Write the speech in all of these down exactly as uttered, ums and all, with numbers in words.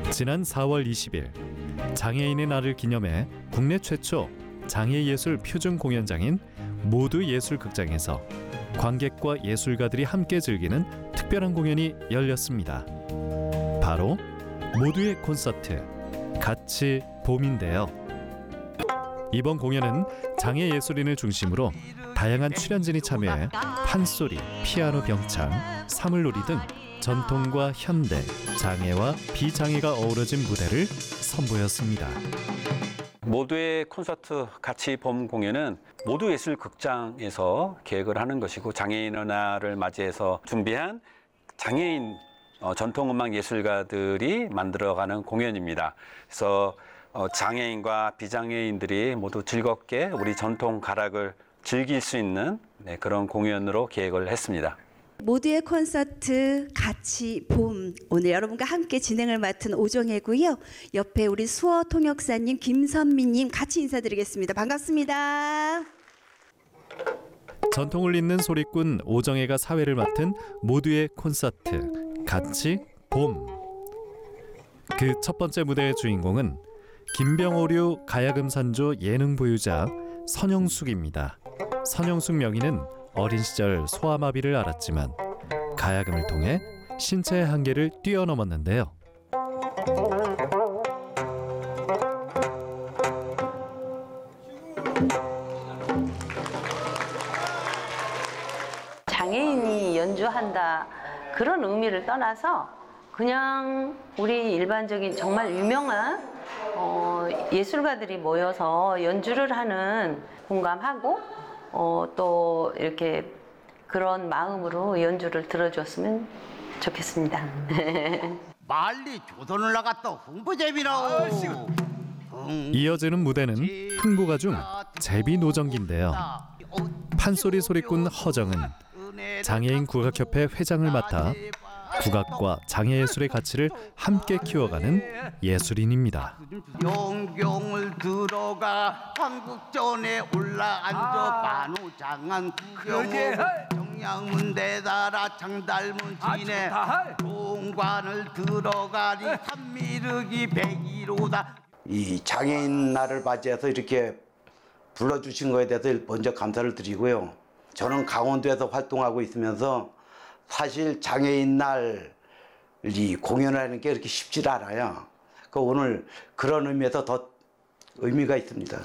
지난 사월 이십일 장애인의 날을 기념해 국내 최초 장애예술 표준 공연장인 모두예술극장에서 관객과 예술가들이 함께 즐기는 특별한 공연이 열렸습니다. 바로 모두의 콘서트, 같이 봄인데요. 이번 공연은 장애예술인을 중심으로 다양한 출연진이 참여해 판소리, 피아노 병창, 사물놀이 등 전통과 현대, 장애와 비장애가 어우러진 무대를 선보였습니다. 모두의 콘서트 같이 봄 공연은 모두예술극장에서 계획을 하는 것이고, 장애인의 날을 맞이해서 준비한 장애인 어, 전통음악 예술가들이 만들어가는 공연입니다. 그래서 어, 장애인과 비장애인들이 모두 즐겁게 우리 전통 가락을 즐길 수 있는 네, 그런 공연으로 계획을 했습니다. 모두의 콘서트 같이 봄, 오늘 여러분과 함께 진행을 맡은 오정혜고요. 옆에 우리 수어 통역사님 김선미님 같이 인사드리겠습니다. 반갑습니다. 전통을 잇는 소리꾼 오정혜가 사회를 맡은 모두의 콘서트, 같이 봄. 그 첫 번째 무대의 주인공은 김병오류 가야금산조 예능 보유자 선영숙입니다. 선영숙 명의는 어린 시절 소아마비를 앓았지만 가야금을 통해 신체의 한계를 뛰어넘었는데요. 장애인이 연주한다 그런 의미를 떠나서 그냥 우리 일반적인 정말 유명한 어, 예술가들이 모여서 연주를 하는 공감하고 어, 또 이렇게 그런 마음으로 연주를 들어줬으면 좋겠습니다. 빨리 조선을 나갔다 홍보재미라고. 이어지는 무대는 흥부가중 제비노정기인데요. 판소리 소리꾼 허정은 장애인 국악협회 회장을 맡아 국악과 장애예술의 가치를 함께 키워가는 예술인입니다. 영경을 들어가 한국전에 올라앉아 반우장한 구경을 정양문대 달아 장달문 지내 동관을 들어가니 삼미륵이 백일오다. 이 장애인 날을 맞이해서 이렇게 불러주신 거에 대해서 먼저 감사를 드리고요. 저는 강원도에서 활동하고 있으면서 사실 장애인 날이 공연을 하는 게 그렇게 쉽지 않아요. 그 오늘 그런 의미에서 더 의미가 있습니다.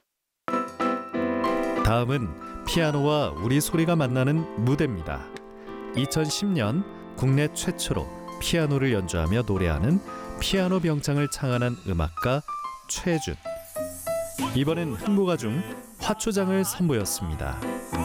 다음은 피아노와 우리 소리가 만나는 무대입니다. 이천십 년 국내 최초로 피아노를 연주하며 노래하는 피아노 병창을 창안한 음악가 최준. 이번엔 흥부가중 화초장을 선보였습니다.